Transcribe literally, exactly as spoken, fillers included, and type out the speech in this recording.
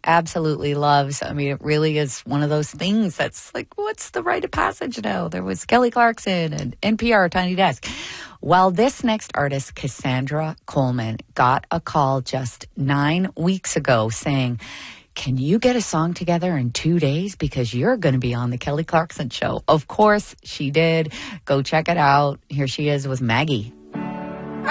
absolutely loves. I mean, it really is one of those things that's like, what's the rite of passage now? There was Kelly Clarkson and N P R, Tiny Desk. Well, this next artist, Cassandra Coleman, got a call just nine weeks ago saying, can you get a song together in two days? Because you're going to be on the Kelly Clarkson Show. Of course she did. Go check it out. Here she is with Maggie.